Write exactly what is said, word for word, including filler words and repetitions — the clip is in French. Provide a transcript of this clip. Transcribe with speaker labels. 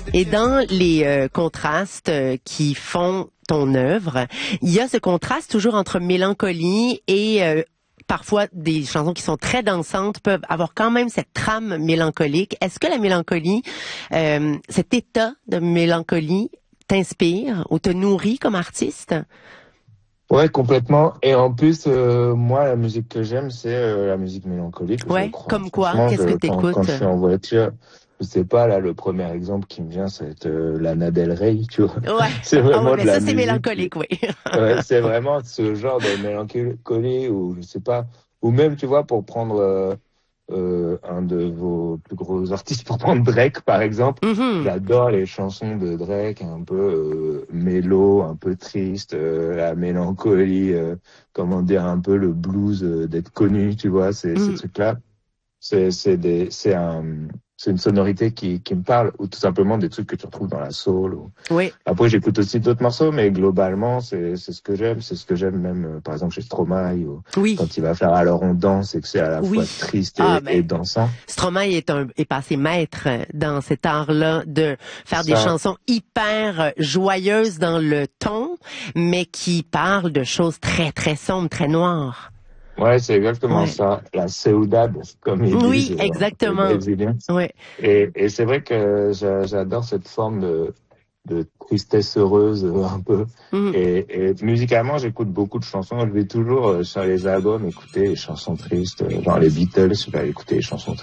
Speaker 1: Et dans les euh, contrastes euh, qui font ton œuvre, il y a ce contraste toujours entre mélancolie et euh, parfois des chansons qui sont très dansantes peuvent avoir quand même cette trame mélancolique. Est-ce que la mélancolie, euh, cet état de mélancolie t'inspire ou te nourrit comme artiste?
Speaker 2: Ouais, complètement. Et en plus, euh, moi, la musique que j'aime, c'est euh, la musique mélancolique, je
Speaker 1: Ouais,
Speaker 2: crois.
Speaker 1: comme quoi?
Speaker 2: Franchement,
Speaker 1: Qu'est-ce
Speaker 2: je,
Speaker 1: que
Speaker 2: quand, quand
Speaker 1: t'écoutes?
Speaker 2: je suis en voiture, je sais pas, là, le premier exemple qui me vient, c'est euh, Lana Del Rey, tu vois.
Speaker 1: Ouais.
Speaker 2: C'est
Speaker 1: Ah ouais,
Speaker 2: vraiment
Speaker 1: mais
Speaker 2: de la
Speaker 1: ça c'est
Speaker 2: musique.
Speaker 1: mélancolique, oui.
Speaker 2: Ouais, c'est vraiment ce genre de mélancolie ou je sais pas, ou même, tu vois, pour prendre euh, euh, un de vos plus gros artistes, pour prendre Drake, par exemple.
Speaker 1: Mhm.
Speaker 2: J'adore les chansons de Drake, un peu euh, mélo, un peu triste, euh, la mélancolie, euh, comment dire, un peu le blues euh, d'être connu, tu vois, c'est ces
Speaker 1: Mhm.
Speaker 2: trucs-là. C'est c'est des c'est un c'est une sonorité qui qui me parle ou tout simplement des trucs que tu retrouves dans la soul. Ou...
Speaker 1: Oui.
Speaker 2: Après j'écoute aussi d'autres morceaux, mais globalement c'est c'est ce que j'aime, c'est ce que j'aime même euh, par exemple chez Stromae ou
Speaker 1: Oui.
Speaker 2: quand il va faire Alors on danse et que c'est à la fois
Speaker 1: Oui.
Speaker 2: triste
Speaker 1: Ah
Speaker 2: et,
Speaker 1: ben,
Speaker 2: et dansant.
Speaker 1: Stromae est un est passé maître dans cet art-là de faire des
Speaker 2: Ça,
Speaker 1: chansons hyper joyeuses dans le ton, mais qui parlent de choses très très sombres, très noires.
Speaker 2: ouais, c'est exactement
Speaker 1: Ouais.
Speaker 2: ça. La saudade, comme ils disent
Speaker 1: Oui,
Speaker 2: euh, les
Speaker 1: exactement.
Speaker 2: Brésiliens.
Speaker 1: Ouais.
Speaker 2: Et, et c'est vrai que j'a- j'adore cette forme de, de tristesse heureuse euh, un peu.
Speaker 1: Mm.
Speaker 2: Et, et musicalement, j'écoute beaucoup de chansons. Je vais toujours euh, sur les albums écouter les chansons tristes, euh, genre les Beatles, je vais écouter les chansons